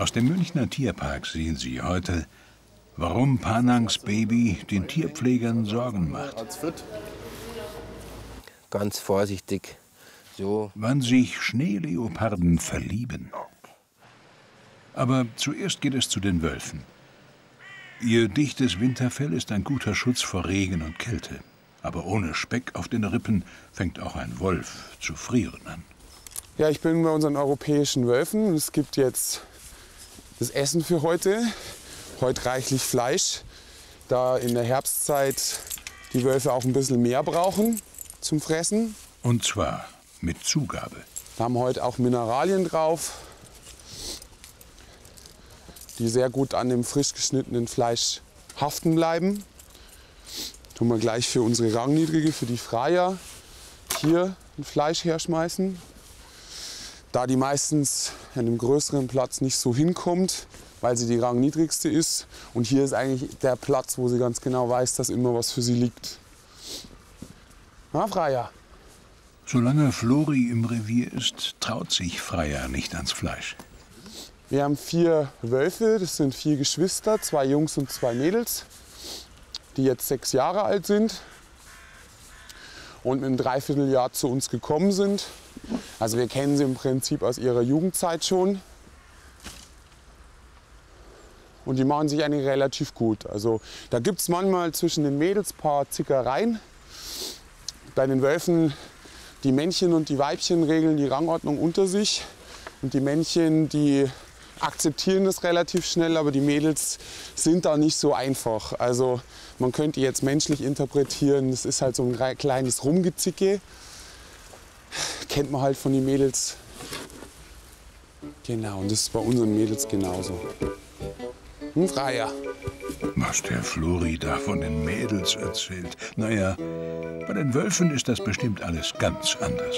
Aus dem Münchner Tierpark sehen Sie heute, warum Panangs Baby den Tierpflegern Sorgen macht. Ganz vorsichtig. So. Wann sich Schneeleoparden verlieben. Aber zuerst geht es zu den Wölfen. Ihr dichtes Winterfell ist ein guter Schutz vor Regen und Kälte. Aber ohne Speck auf den Rippen fängt auch ein Wolf zu frieren an. Ja, ich bin bei unseren europäischen Wölfen. Es gibt jetzt das Essen für heute. Heute reichlich Fleisch, da in der Herbstzeit die Wölfe auch ein bisschen mehr brauchen zum Fressen. Und zwar mit Zugabe. Wir haben heute auch Mineralien drauf, die sehr gut an dem frisch geschnittenen Fleisch haften bleiben. Tun wir gleich für unsere Rangniedrige, für die Freier, hier ein Fleisch herschmeißen. Da die meistens an einem größeren Platz nicht so hinkommt, weil sie die Rangniedrigste ist. Und hier ist eigentlich der Platz, wo sie ganz genau weiß, dass immer was für sie liegt. Na, Freier? Solange Flori im Revier ist, traut sich Freier nicht ans Fleisch. Wir haben 4 Wölfe, das sind 4 Geschwister, 2 Jungs und 2 Mädels, die jetzt 6 Jahre alt sind und in einem Dreivierteljahr zu uns gekommen sind. Also wir kennen sie im Prinzip aus ihrer Jugendzeit schon. Und die machen sich eigentlich relativ gut. Also da gibt es manchmal zwischen den Mädels ein paar Zickereien. Bei den Wölfen, die Männchen und die Weibchen regeln die Rangordnung unter sich. Und die Männchen, die akzeptieren das relativ schnell, aber die Mädels sind da nicht so einfach. Also man könnte jetzt menschlich interpretieren, es ist halt so ein kleines Rumgezicke. Kennt man halt von den Mädels. Genau, und das ist bei unseren Mädels genauso. Ein Freier. Was der Flori da von den Mädels erzählt. Naja, bei den Wölfen ist das bestimmt alles ganz anders.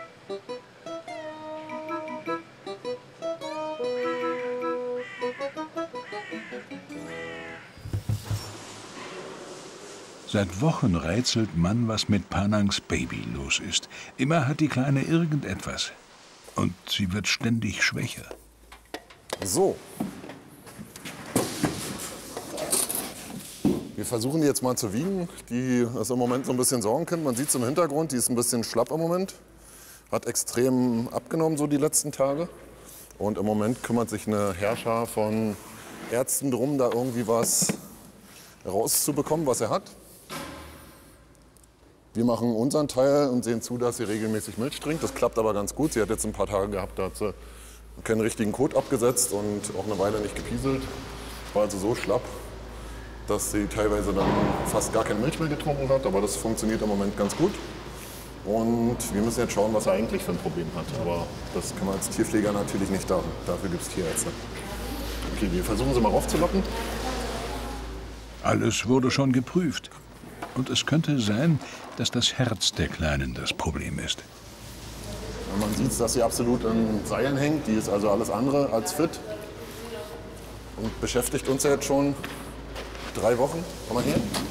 Seit Wochen rätselt man, was mit Panangs Baby los ist. Immer hat die Kleine irgendetwas. Und sie wird ständig schwächer. So. Wir versuchen die jetzt mal zu wiegen. Die ist im Moment so ein bisschen Sorgenkind. Man sieht es im Hintergrund, die ist ein bisschen schlapp im Moment. Hat extrem abgenommen so die letzten Tage. Und im Moment kümmert sich eine Heerschar von Ärzten darum, da irgendwie was rauszubekommen, was er hat. Wir machen unseren Teil und sehen zu, dass sie regelmäßig Milch trinkt. Das klappt aber ganz gut. Sie hat jetzt ein paar Tage gehabt, da hat sie keinen richtigen Kot abgesetzt und auch eine Weile nicht gepieselt. War also so schlapp, dass sie teilweise dann fast gar keine Milch mehr getrunken hat. Aber das funktioniert im Moment ganz gut. Und wir müssen jetzt schauen, was er eigentlich für ein Problem hat. Aber das kann man als Tierpfleger natürlich nicht da. Dafür gibt es Tierärzte. Okay, wir versuchen sie mal raufzulocken. Alles wurde schon geprüft. Und es könnte sein, dass das Herz der Kleinen das Problem ist. Man sieht, dass sie absolut in Seilen hängt. Die ist also alles andere als fit. Und beschäftigt uns ja jetzt schon 3 Wochen. Komm mal her.